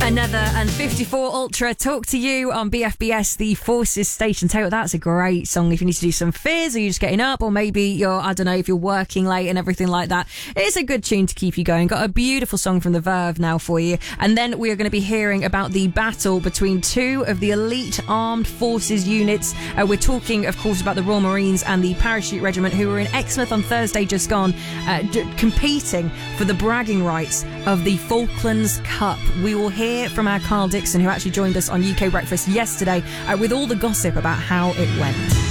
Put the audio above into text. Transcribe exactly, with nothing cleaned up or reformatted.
Another and fifty-four Ultra Talk to You on B F B S, the Forces station. Tell you what, that's a great song if you need to do some fizz, or you're just getting up, or maybe you're, I don't know, if you're working late and everything like that. It's a good tune to keep you going. Got a beautiful song from The Verve now for you. And then we are going to be hearing about the battle between two of the elite armed forces units. Uh, we're talking, of course, about the Royal Marines and the Parachute Regiment, who were in Exmouth on Thursday just gone, uh, d- competing for the bragging rights of the Falklands Cup. We will hear from our Carl Dixon, who actually joined us on U K Breakfast yesterday, uh, with all the gossip about how it went.